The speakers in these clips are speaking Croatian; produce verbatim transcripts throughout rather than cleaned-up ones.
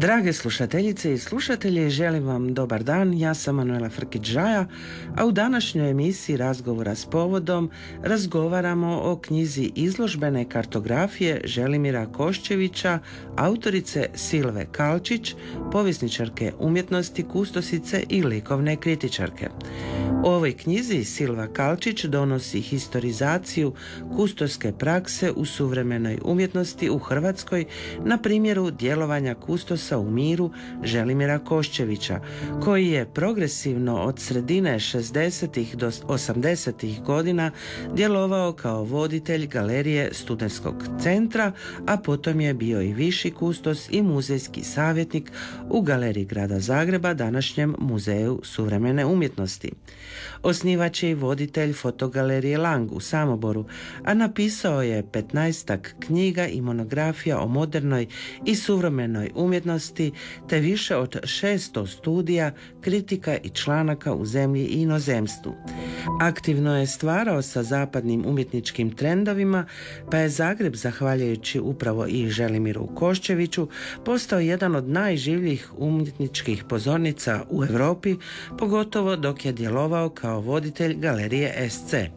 Drage slušateljice i slušatelji, želim vam dobar dan. Ja sam Manuela Frkić-Žaja, a u današnjoj emisiji Razgovora s povodom razgovaramo o knjizi izložbene kartografije Želimira Koščevića, autorice Silve Kalčić, povjesničarke umjetnosti, kustosice i likovne kritičarke. U ovoj knjizi Silva Kalčić donosi historizaciju kustoske prakse u suvremenoj umjetnosti u Hrvatskoj na primjeru djelovanja kustosa u miru Želimira Koščevića, koji je progresivno od sredine šezdesetih do osamdesetih godina djelovao kao voditelj galerije Studentskog centra, a potom je bio i viši kustos i muzejski savjetnik u galeriji Grada Zagreba, današnjem Muzeju suvremene umjetnosti. Osnivač je i voditelj fotogalerije Lang u Samoboru, a napisao je petnaestak knjiga i monografija o modernoj i suvremenoj umjetnosti, te više od šesto studija, kritika i članaka u zemlji i inozemstvu. Aktivno je stvarao sa zapadnim umjetničkim trendovima, pa je Zagreb, zahvaljujući upravo i Želimiru Koščeviću, postao jedan od najživljih umjetničkih pozornica u Europi, pogotovo dok je djelovao kao voditelj galerije S C.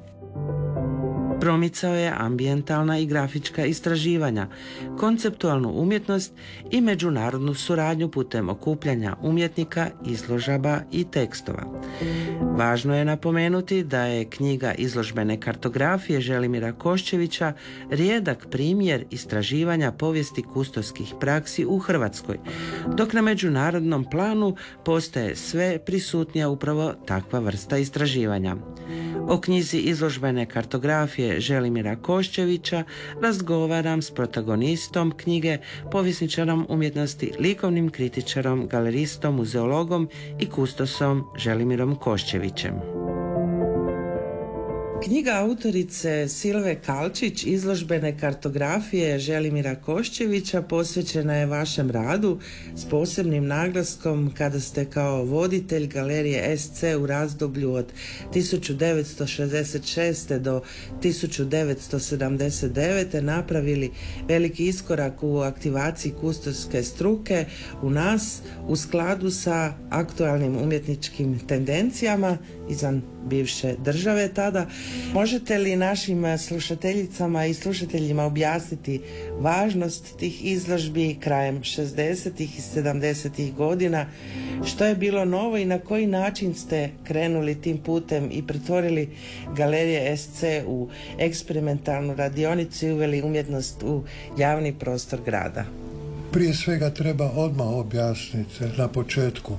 Promicao je ambijentalna i grafička istraživanja, konceptualnu umjetnost i međunarodnu suradnju putem okupljanja umjetnika, izložaba i tekstova. Važno je napomenuti da je knjiga izložbene kartografije Želimira Koščevića rijedak primjer istraživanja povijesti kustoskih praksi u Hrvatskoj, dok na međunarodnom planu postaje sve prisutnija upravo takva vrsta istraživanja. O knjizi izložbene kartografije Želimira Koščevića razgovaram s protagonistom knjige, povjesničarom umjetnosti, likovnim kritičarom, galeristom, muzeologom i kustosom Želimirom Koščevićem. Knjiga autorice Silve Kalčić, izložbene kartografije Želimira Koščevića, posvećena je vašem radu s posebnim naglaskom kada ste kao voditelj galerije S C u razdoblju od tisuću devetsto šezdeset šeste do tisuću devetsto sedamdeset devete napravili veliki iskorak u aktivaciji kustoske struke u nas u skladu sa aktualnim umjetničkim tendencijama izvan bivše države tada. Možete li našim slušateljicama i slušateljima objasniti važnost tih izložbi krajem šezdesetih i sedamdesetih godina, što je bilo novo i na koji način ste krenuli tim putem i pretvorili galerije S C u eksperimentalnu radionicu i uveli umjetnost u javni prostor grada? Prije svega treba odmah objasniti na početku.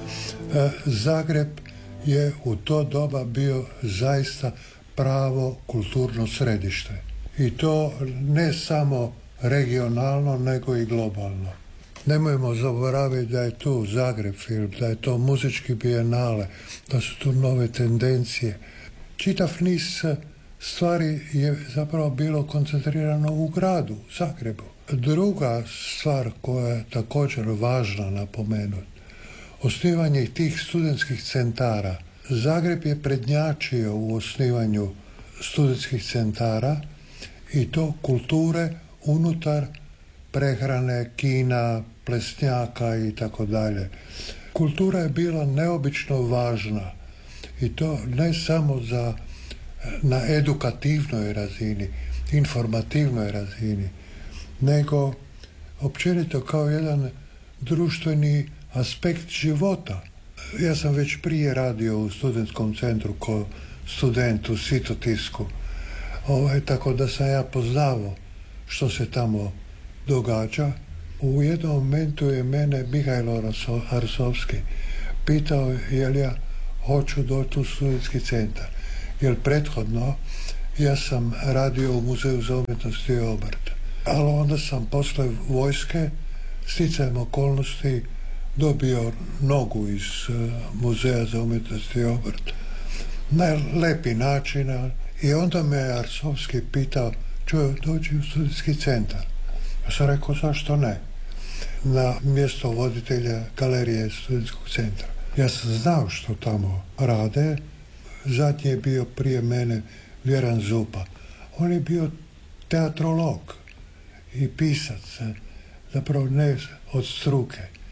Zagreb je u to doba bio zaista pravo kulturno središte. I to ne samo regionalno, nego i globalno. Nemojmo zaboraviti da je tu Zagreb film, da je to muzički bijenale, da su tu nove tendencije. Čitav niz stvari je zapravo bilo koncentrirano u gradu, Zagrebu. Druga stvar koja je također važna napomenuti, osnivanje tih studentskih centara. Zagreb je prednjačio u osnivanju studentskih centara i to kulture unutar prehrane, kina, plesnjaka i tako dalje. Kultura je bila neobično važna i to ne samo za, na edukativnoj razini, informativnoj razini, nego općenito kao jedan društveni aspekt života. Ja sam već prije radio u studentskom centru kao student u Svitotisku, ovaj, tako da sam ja poznavao što se tamo događa. U jednom momentu je mene Mihajlo Arsovski pitao je li ja hoću doći u studentski centar, jer prethodno ja sam radio u Muzeju za umjetnost i obrt. Ali onda sam posle vojske sticajem okolnosti dobio nogu iz uh, Muzeja za umjetnost i obrt na lepi način i onda me Arsovski pitao čuj, dođi u studentski centar. Ja sam rekao zašto ne, na mjesto voditelja galerije studentskog centra. Ja sam znao što tamo rade. Zadnji je bio prije mene Vjeran Zupa. On je bio teatrolog i pisac, zapravo ne od struke.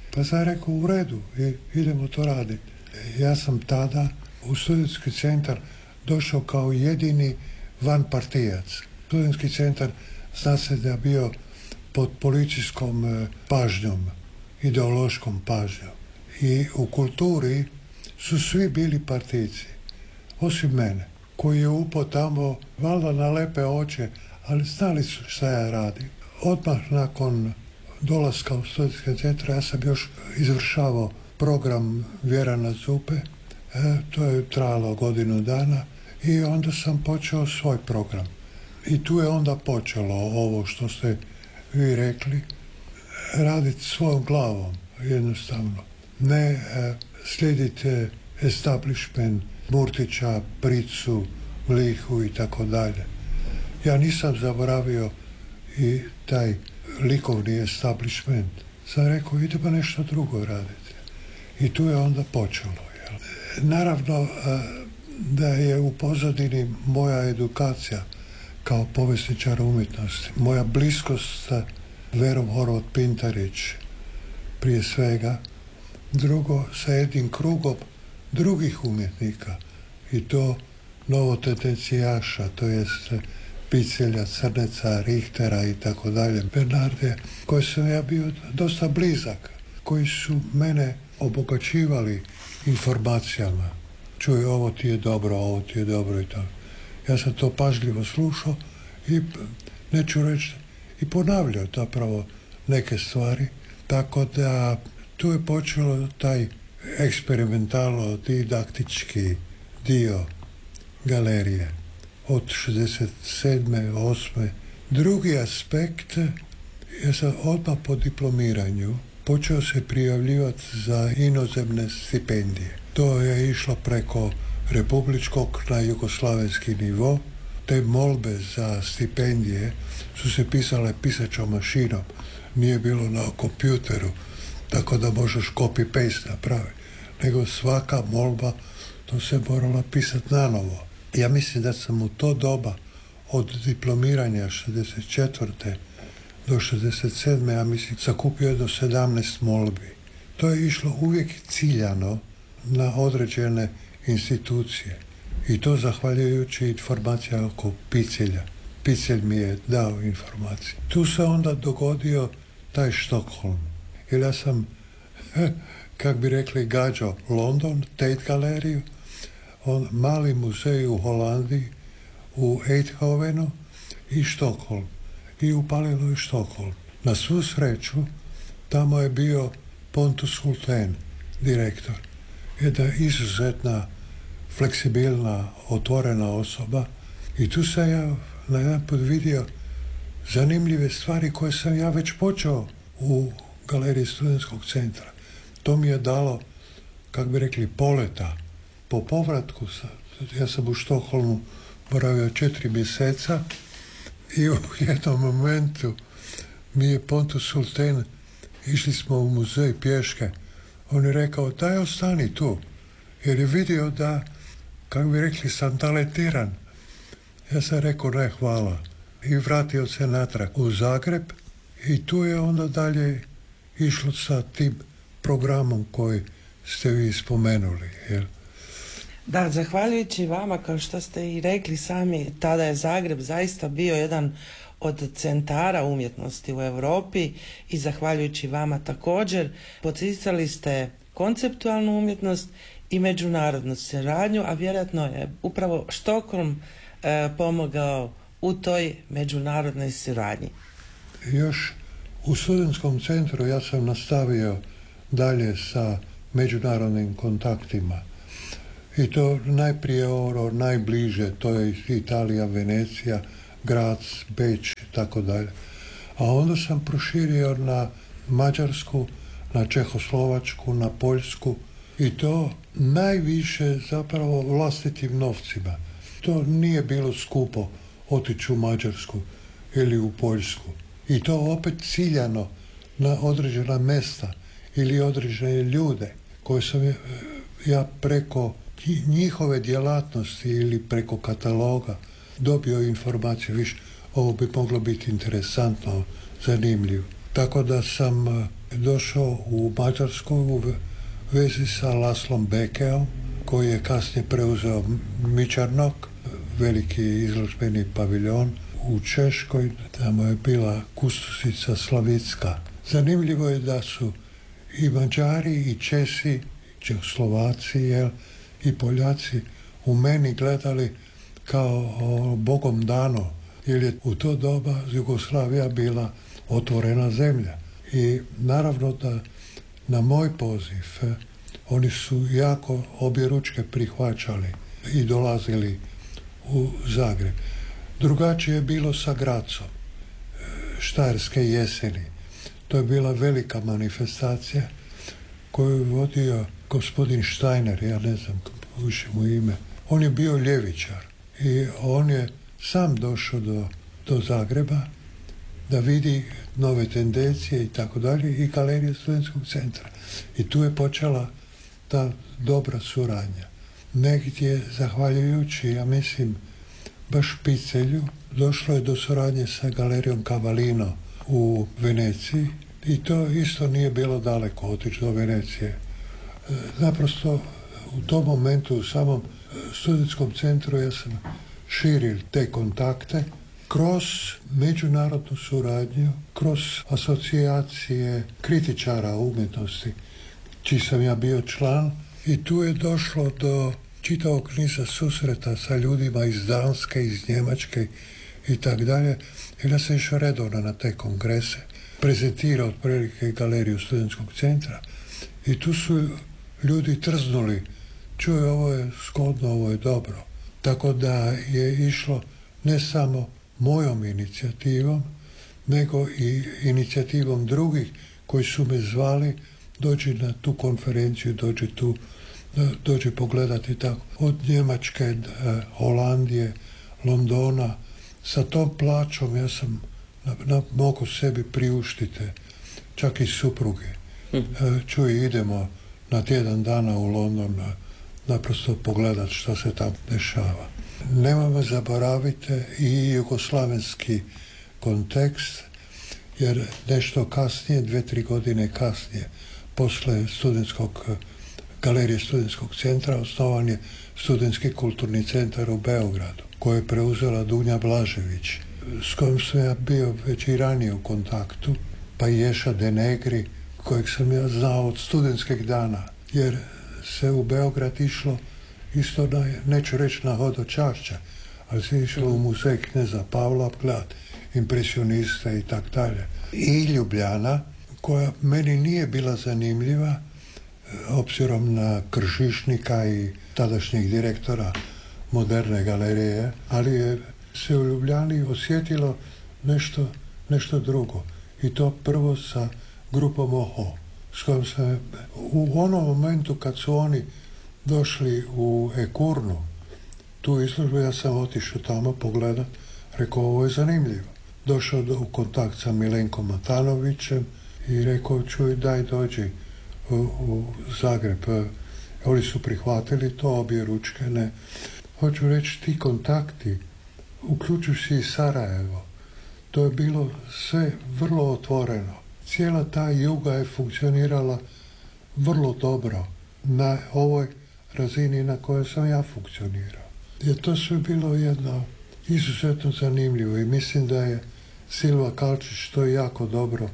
Pa sam rekao u redu, idemo to raditi. Ja sam tada u studentski centar došao kao jedini vanpartijac. Studentski centar zna se da je bio pod policijskom pažnjom, ideološkom pažnjom. I u kulturi su svi bili partijci, osim mene, koji je upao tamo, valjda na lepe oči, ali znali su šta ja radim. Odmah nakon dolaska u studentski centar ja sam još izvršavao program Vjera na Zupe. E, to je trajalo godinu dana i onda sam počeo svoj program. I tu je onda počelo ovo što ste vi rekli, raditi svojom glavom, jednostavno. Ne e, slijediti establishment Murtića, Pricu, Lihu i tako dalje. Ja nisam zaboravio i taj likovni establishment. Sam rekao, idemo nešto drugo raditi. I tu je onda počelo. Jel? Naravno da je u pozadini moja edukacija kao povjesničar umjetnosti, moja bliskost sa Verom Horvat-Pintarić prije svega, drugo sa jednim krugom drugih umjetnika i to novotendencijaša, to jest Picelja, Crneca, Richtera i tako dalje, Bernarde, koji sam ja bio dosta blizak, koji su mene obogaćivali informacijama. Čuj, ovo ti je dobro, ovo ti je dobro i tako. Ja sam to pažljivo slušao i neću reći i ponavljao zapravo neke stvari, tako da tu je počelo taj eksperimentalno didaktički dio galerije od šezdeset sedme, osme Drugi aspekt, ja sam odmah po diplomiranju počeo se prijavljivati za inozemne stipendije. To je išlo preko republičkog na jugoslavenski nivo. Te molbe za stipendije su se pisale pisačom mašinom. Nije bilo na kompjuteru, tako da možeš copy-paste napraviti. Nego svaka molba, to se morala pisati nanovo. Ja mislim da sam u to doba od diplomiranja šezdeset četvrte do šezdeset sedme ja mislim, sakupio jedno sedamnaest molbi. To je išlo uvijek ciljano na određene institucije. I to zahvaljujući informacija oko Picelja. Picelj mi je dao informacije. Tu se onda dogodio taj Štokholm. Jer ja sam, kak bi rekli, gađao London, Tate galeriju, on, mali muzej u Holandiji, u Eindhovenu i Štokholm. I upalilo je Štokholm. Na svu sreću, tamo je bio Pontus Hultén, direktor. Jedna izuzetna, fleksibilna, otvorena osoba. I tu sam ja na jedan put vidio zanimljive stvari koje sam ja već počeo u galeriji studentskog centra. To mi je dalo, kako bi rekli, poleta. Po povratku, sam, ja sam u Štokholmu boravio četiri mjeseca i u jednom momentu mi je Pontus Hultén, išli smo u muzej pješke, on je rekao, daj ostani tu, jer je vidio da, kako bi rekli, sam talentiran. Ja sam rekao, ne, hvala. I vratio se natrag u Zagreb i tu je onda dalje išlo sa tim programom koji ste vi spomenuli, jel? Da, zahvaljujući vama, kao što ste i rekli sami, tada je Zagreb zaista bio jedan od centara umjetnosti u Europi i zahvaljujući vama također poticali ste konceptualnu umjetnost i međunarodnu suradnju, a vjerojatno je upravo Štokholm e, pomogao u toj međunarodnoj suradnji. Još u studentskom centru ja sam nastavio dalje sa međunarodnim kontaktima. I to najprije ono najbliže, to je Italija, Venecija, Graz, Beč i tako dalje. A onda sam proširio na Mađarsku, na Čehoslovačku, na Poljsku i to najviše zapravo vlastitim novcima. To nije bilo skupo otići u Mađarsku ili u Poljsku. I to opet ciljano na određena mesta ili određene ljude koje sam ja preko njihove djelatnosti ili preko kataloga dobio informacije, viš, ovo bi moglo biti interesantno, zanimljivo. Tako da sam došao u Mađarsku u vezi sa Laslom Bekeom, koji je kasnije preuzeo Mičarnok, veliki izložbeni paviljon u Češkoj. Tamo je bila kustosica Slavicka. Zanimljivo je da su i Mađari i Česi, Čehoslovaci, jel, i Poljaci u meni gledali kao o, Bogom dano, jer je u to doba Jugoslavija bila otvorena zemlja. I naravno da na moj poziv eh, oni su jako objeručke prihvaćali i dolazili u Zagreb. Drugačije je bilo sa Grazom, eh, Štajerske jeseni. To je bila velika manifestacija koju je vodio gospodin Steiner, ja ne znam više mu ime. On je bio ljevičar i on je sam došao do, do Zagreba da vidi nove tendencije i tako dalje, i galerije Studentskog centra. I tu je počela ta dobra suradnja. Negdje, zahvaljujući, ja mislim, baš Picelju, došlo je do suradnje sa galerijom Cavallino u Veneciji i to isto nije bilo daleko otići do Venecije. Naprosto u tom momentu u samom Studentskom centru ja sam širil te kontakte kroz međunarodnu suradnju, kroz asocijacije kritičara umjetnosti, čiji sam ja bio član, i tu je došlo do čitavog niza susreta sa ljudima iz Danske, iz Njemačke i tak dalje. I ja sam išao redovno na te kongrese, prezentirao otprilike galeriju Studentskog centra i tu su ljudi trznuli, čuj, ovo je zgodno, ovo je dobro. Tako da je išlo ne samo mojom inicijativom, nego i inicijativom drugih koji su me zvali, dođi na tu konferenciju, dođi tu, dođi pogledati tako. Od Njemačke, Holandije, Londona, sa tom plaćom ja sam na, na, mogu sebi priuštiti, čak i supruge. Čuj, idemo na tjedan dana u London naprosto pogledati što se tamo dešava. Nemojmo zaboraviti i jugoslavenski kontekst, jer nešto kasnije, dve, tri godine kasnije, posle studentskog, galerije Studentskog centra, osnovan je Studentski kulturni centar u Beogradu, koji je preuzela Dunja Blažević, s kojom sam ja bio već i ranije u kontaktu, pa i Ješa De Negri, kojeg sam ja znao od studentskih dana, jer se u Beograd išlo isto, na, neću reći na hodočašća, ali se išlo u muzej kneza Pavla gledat impresioniste i tak dalje. I Ljubljana, koja meni nije bila zanimljiva, obzirom na Kržišnika i tadašnjeg direktora Moderne galerije, ali je se u Ljubljani osjetilo nešto, nešto drugo. I to prvo sa grupom Oho, s kojom sam u onom momentu kad su oni došli u Ekurnu, tu izložbu, ja sam otišao tamo pogledat, rekao, ovo je zanimljivo. Došao do, u kontakt sa Milenkom Matanovićem i rekao, čuj, daj dođi u, u Zagreb. Oni su prihvatili to, obje ručke, ne. Hoću reći, ti kontakti, uključujući i Sarajevo, to je bilo sve vrlo otvoreno. Cijela ta juga je funkcionirala vrlo dobro na ovoj razini na kojoj sam ja funkcionirao. Jer to sve bilo jedno izuzetno zanimljivo i mislim da je Silva Kalčić to jako dobro,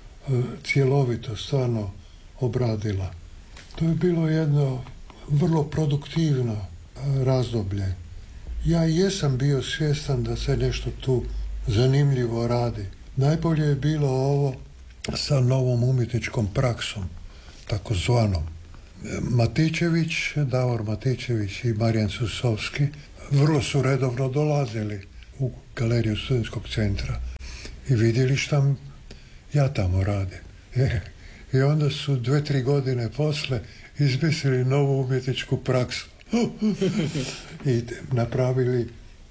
cjelovito, stvarno obradila. To je bilo jedno vrlo produktivno razdoblje. Ja jesam bio svjestan da se nešto tu zanimljivo radi. Najbolje je bilo ovo sa novom umjetničkom praksom, takozvanom. Matičević, Davor Matičević i Marijan Susovski vrlo su redovno dolazili u galeriju Studentskog centra i vidjeli šta ja tamo radim. I onda su dve, tri godine posle izmislili novu umjetničku praksu i napravili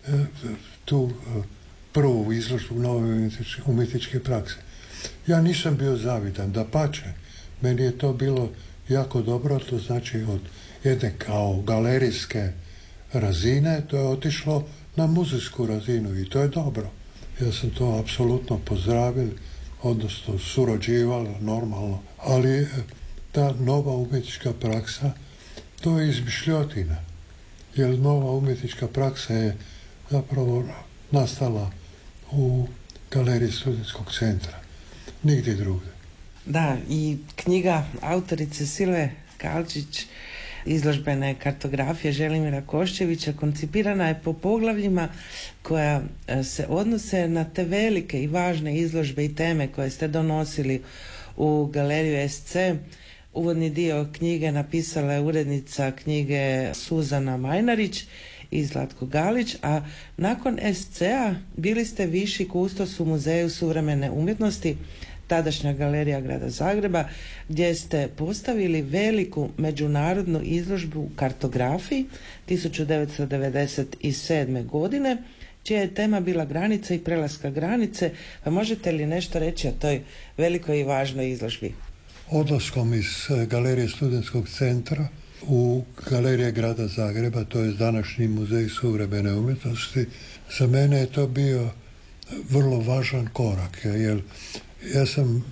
tu prvu izložbu nove umjetničke prakse. Ja nisam bio zavidan, dapače, meni je to bilo jako dobro, to znači od jedne kao galerijske razine, to je otišlo na muzejsku razinu i to je dobro. Ja sam to apsolutno pozdravil, odnosno surađivala normalno, ali ta nova umjetnička praksa, to je izmišljotina, jer nova umjetnička praksa je zapravo nastala u galeriji Studentskog centra, nigdje drugdje. Da, i knjiga autorice Silve Kalčić, izložbene kartografije Želimira Koščevića, koncipirana je po poglavljima koja se odnose na te velike i važne izložbe i teme koje ste donosili u galeriju S C. Uvodni dio knjige napisala je urednica knjige Suzana Majnarić i Zlatko Galić, a nakon S C-a bili ste viši kustos u Muzeju suvremene umjetnosti, tadašnja galerija Grada Zagreba, gdje ste postavili veliku međunarodnu izložbu u kartografiji tisuću devetsto devedeset sedme. godine, čija je tema bila granica i prelaska granice. Pa možete li nešto reći o toj velikoj i važnoj izložbi? Odlaskom iz galerije Studentskog centra u galerije Grada Zagreba, to je današnji Muzej suvremene umjetnosti, za mene je to bio vrlo važan korak, jer ja sam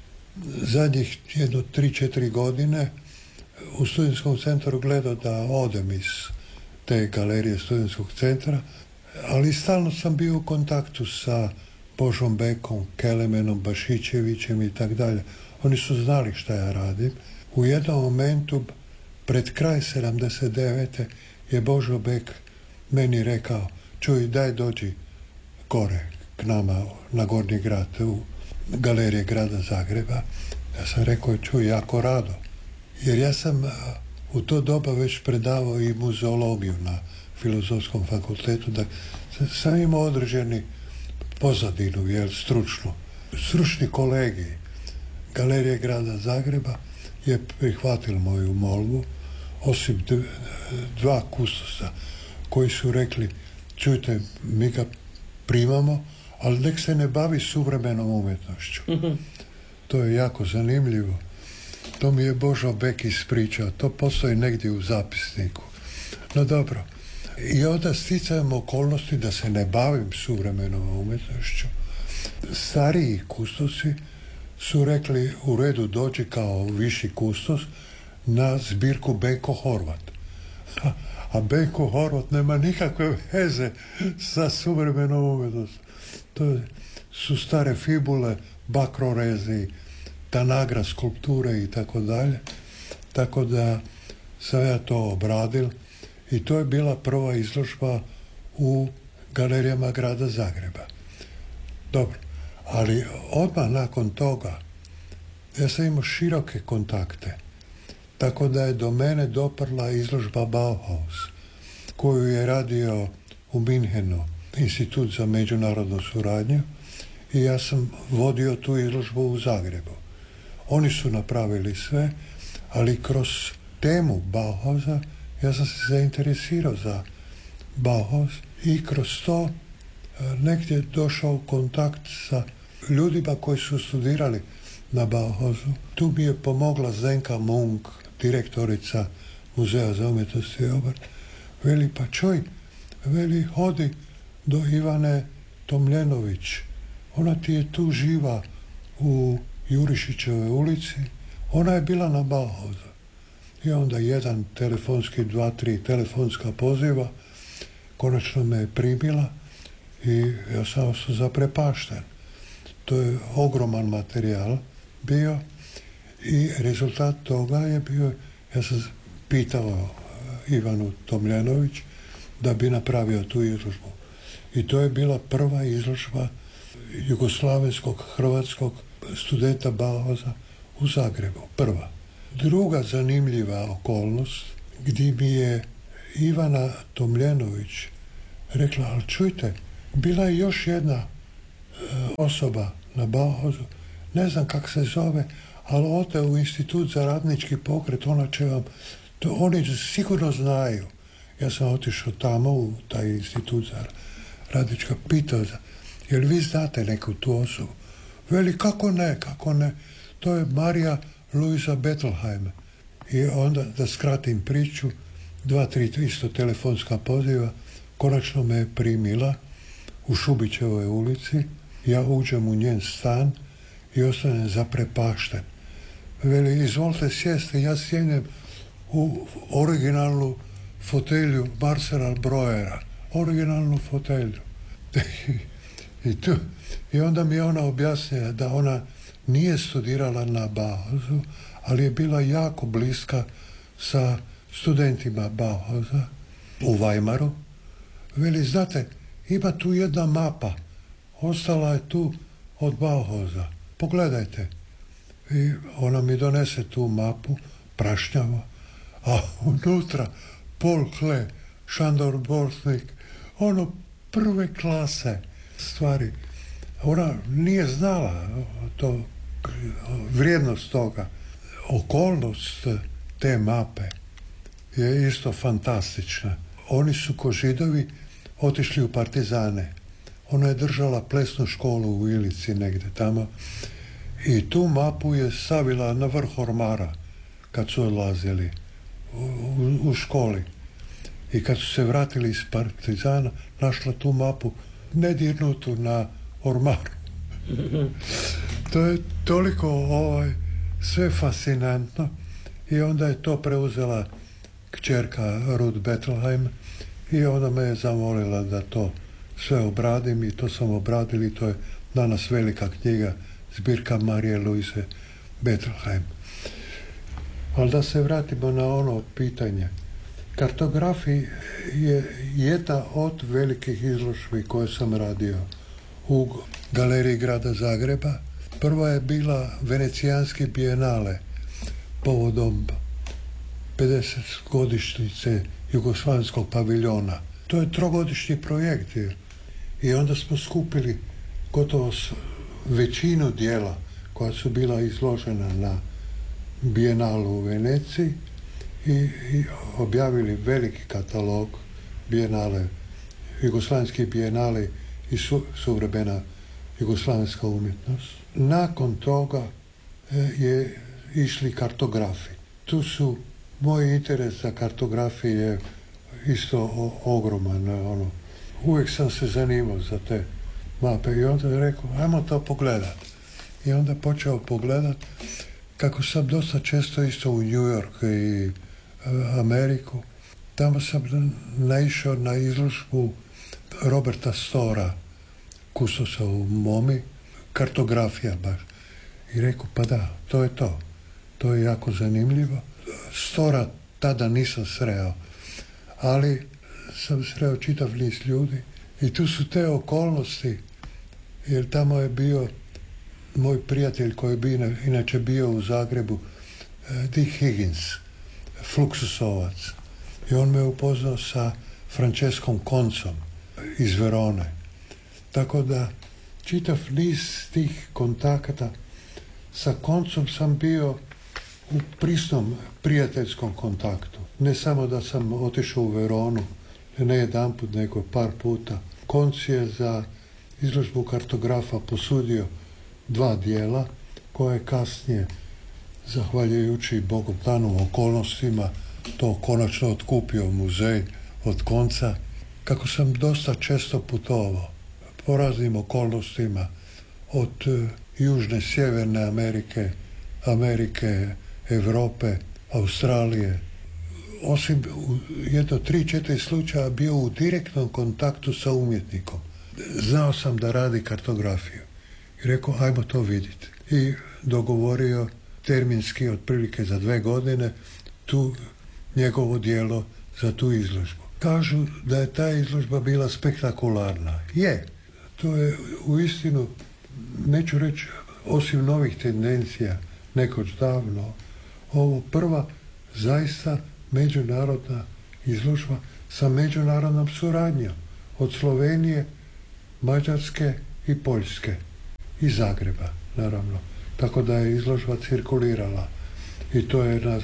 zadnjih jedno tri četiri godine u Studentskom centru gledao da odem iz te galerije Studentskog centra, ali stalno sam bio u kontaktu sa Božom Bekom, Kelemenom, Bašićevićem i tako dalje. Oni su znali šta ja radim. U jednom momentu, pred kraj sedamdeset devete je Božo Bek meni rekao: čuj, daj dođi gore k nama na Gornji grad u galerije Grada Zagreba. Ja sam rekao: čuj, jako rado. Jer ja sam u to doba već predavao i muzeologiju na Filozofskom fakultetu, da sam imao određeni pozadinu, jel, stručnu. Stručni kolegij galerije Grada Zagreba je prihvatili moju molbu, osim dva kustosa koji su rekli: čujte, mi ga primamo, ali nek se ne bavi suvremenom umjetnošću. Mm-hmm. To je jako zanimljivo. To mi je Božo Bek ispričao. To postoji negdje u zapisniku. No dobro. I onda sticajem okolnosti da se ne bavim suvremenom umjetnošću, stariji kustosi su rekli: u redu, dođi kao viši kustos na zbirku Benko Horvat. A Benko Horvat nema nikakve veze sa suvremenom umjetnošću. To su stare fibule, bakrorezi, tanagra, skulpture i tako dalje. Tako da sam ja to obradil i to je bila prva izložba u galerijama Grada Zagreba. Dobro, ali odmah nakon toga ja sam imao široke kontakte, tako da je do mene doprla izložba Bauhaus, koju je radio u Minhenu Institut za međunarodnu suradnju, i ja sam vodio tu izložbu u Zagrebu. Oni su napravili sve, ali kroz temu Bauhausa ja sam se zainteresirao za Bauhaus i kroz to negdje došao u kontakt sa ljudima koji su studirali na Bauhausu. Tu mi je pomogla Zdenka Munk, direktorica Muzeja za umjetnost i obrt. Veli: pa čuj, veli, hodi do Ivane Tomljenović. Ona ti je tu živa u Jurišićevoj ulici. Ona je bila na Bauhausu. I onda jedan telefonski, dva, tri telefonska poziva. Konačno me je primila i ja sam ostao zaprepašten. To je ogroman materijal bio i rezultat toga je bio, ja sam pitao Ivanu Tomljenović da bi napravio tu izložbu. I to je bila prva izložba jugoslavenskog, hrvatskog studenta Bauhausa u Zagrebu. Prva. Druga zanimljiva okolnost, gdje mi je Ivana Tomljenović rekla: ali čujte, bila je još jedna e, osoba na Bauhausu, ne znam kak se zove, ali ode u Institut za radnički pokret, ona će vam, to oni sigurno znaju. Ja sam otišao tamo u taj Institut za radnička, pitao: jel vi znate neku tu osobu? Veli: kako ne, kako ne, to je Marija Luisa Bettelheim. I onda, da skratim priču, dva, tri isto telefonska poziva, konačno me je primila u Šubićevoj ulici. Ja uđem u njen stan i ostanem zaprepašten. Veli, izvolite sjesti, ja sjednem u originalnu fotelju Marcela Breuera, originalnu fotelju. I, tu, I onda mi je ona objasnila da ona nije studirala na Bauhausu, ali je bila jako bliska sa studentima Bauhausa u Weimaru. Veli, znate, ima tu jedna mapa, ostala je tu od Bauhausa, pogledajte. I ona mi donese tu mapu, prašnjavo, a unutra Paul Klee, Šandor Borsnik, ono prve klase stvari. Ona nije znala to, vrijednost toga. Okolnost te mape je isto fantastična. Oni su ko Židovi otišli u partizane. Ona je držala plesnu školu u Ilici negdje tamo i tu mapu je savila na vrh ormara kad su odlazili u, u, u školi. I kad su se vratili iz partizana, našla tu mapu nedirnutu na ormaru. To je toliko ovaj, sve fascinantno. I onda je to preuzela kćerka Ruth Bettelheim i onda me je zamolila da to sve obradim i to sam obradili i to je danas velika knjiga, zbirka Marije Luise Bettelheim. Ali da se vratimo na ono pitanje. Kartografi je jedna od velikih izložbi koje sam radio u Galeriji grada Zagreba. Prva je bila Venecijanski bijenale povodom pedeset godišnjice Jugoslavenskog paviljona. To je trogodišnji projekt i onda smo skupili gotovo većinu dijela koja su bila izložena na bijenalu u Veneciji i, i objavili veliki katalog bijenale, jugoslavenski bijenale i su, suvremena jugoslavenska umjetnost. Nakon toga je išli kartografi. Tu su, moj interes za kartografiju je isto o, ogroman. Ono. Uvijek sam se zanimao za te mape i onda je rekao, ajmo to pogledat. I onda počeo pogledat kako sam dosta često isto u New York i Ameriku. Tamo sam naišao na izložbu Roberta Stora, kustosa u Momi, kartografija baš. I rekao, pa da, to je to. To je jako zanimljivo. Stora tada nisam sreo, ali sam sreo čitav niz ljudi i tu su te okolnosti, jer tamo je bio moj prijatelj koji bi inače bio u Zagrebu, Dick Higgins, fluksusovac. I on me upoznao sa Franceskom Koncom iz Verone. Tako da čitav niz tih kontakata sa Koncom sam bio u prisnom prijateljskom kontaktu. Ne samo da sam otišao u Veronu, ne jedanput, nego par puta. Konc je za izložbu kartografa posudio dva dijela, koje je kasnije, zahvaljujući Bogom danom okolnostima, to konačno otkupio muzej od Konca. Kako sam dosta često putovao po raznim okolnostima, od uh, Južne, Sjeverne Amerike, Amerike, Europe, Australije. Osim u jedno tri, četiri slučaja bio u direktnom kontaktu sa umjetnikom. Znao sam da radi kartografiju. I rekao, ajmo to vidjeti. I dogovorio terminski otprilike za dve godine tu njegovo djelo za tu izložbu. Kažu da je ta izložba bila spektakularna. Je. To je uistinu, neću reći, osim novih tendencija, nekoć davno, ovo prva zaista međunarodna izložba sa međunarodnom suradnjom od Slovenije, Mađarske i Poljske i Zagreba, naravno. Tako da je izložba cirkulirala i to je na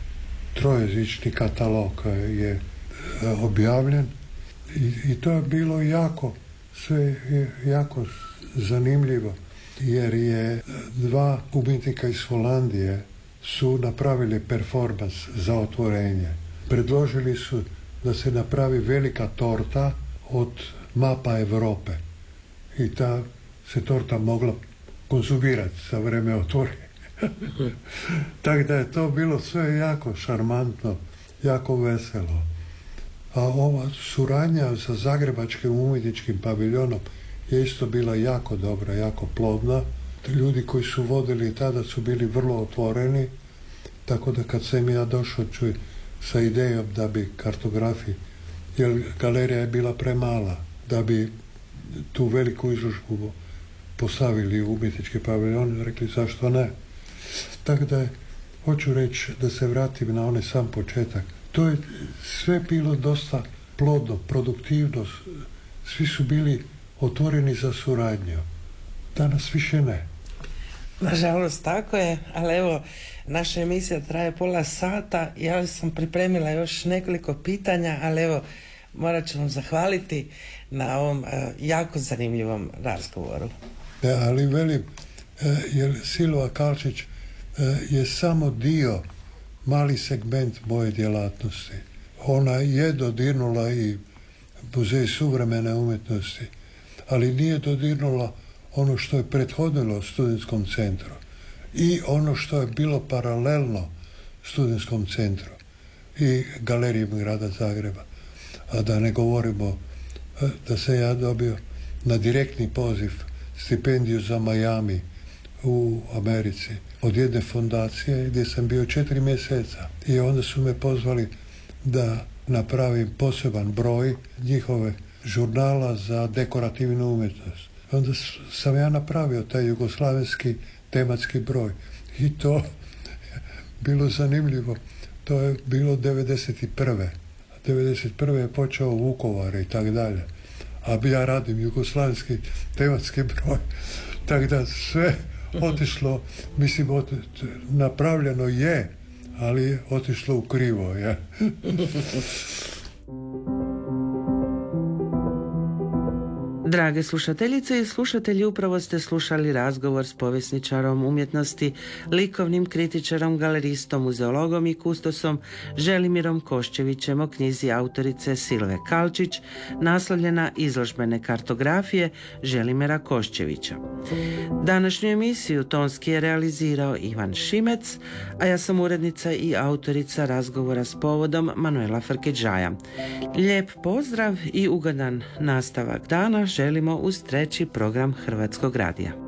trojezični katalog je objavljen i, i to je bilo jako, sve je jako zanimljivo, jer je dva umjetnika iz Holandije su napravili performans za otvorenje. Predložili su da se napravi velika torta od mapa Europe i ta se torta mogla konzumirati za vreme otvorenja. Tako da je to bilo sve jako šarmantno, jako veselo. A ova suradnja sa Zagrebačkim umjetničkim paviljonom je isto bila jako dobra, jako plodna. Ljudi koji su vodili tada su bili vrlo otvoreni, tako da kad sam ja došao čuj, sa idejom da bi kartografi, jer galerija je bila premala, da bi tu veliku izložbu postavili u umjetnički paviljon, rekli zašto ne. Tako da je, hoću reći da se vratim na onaj sam početak. To je sve bilo dosta plodno, produktivno, svi su bili otvoreni za suradnju. Danas više ne. Nažalost, tako je, ali evo, naša emisija traje pola sata, ja sam pripremila još nekoliko pitanja, ali evo, morat ću vam zahvaliti na ovom uh, jako zanimljivom razgovoru. E, ali velim, e, jer Silva Kalčić e, je samo dio, mali segment moje djelatnosti. Ona je dodirnula i Muzej suvremene umjetnosti, ali nije dodirnula ono što je prethodilo studentskom centru i ono što je bilo paralelno studentskom centru i Galeriji grada Zagreba. A da ne govorimo da sam ja dobio na direktni poziv stipendiju za Miami u Americi od jedne fondacije gdje sam bio četiri mjeseca i onda su me pozvali da napravim poseban broj njihove žurnala za dekorativnu umjetnost. Onda sam ja napravio taj jugoslavenski tematski broj i to bilo zanimljivo. To je bilo devedeset prve. devedeset prve je počeo u Vukovaru i tako dalje. A ja radim jugoslavenski tematski broj. Tako da sve otišlo, mislim, ot, napravljeno je, ali je otišlo u krivo. Ja. Drage slušateljice i slušatelji, upravo ste slušali razgovor s povjesničarom umjetnosti, likovnim kritičarom, galeristom, muzeologom i kustosom Želimirom Koščevićem o knjizi autorice Silve Kalčić, naslovljena Izložbene kartografije Želimira Koščevića. Današnju emisiju tonski je realizirao Ivan Šimec, a ja sam urednica i autorica razgovora s povodom Manuela Frkedžaja. Lijep pozdrav i ugodan nastavak dana želimo uz treći program Hrvatskog radija.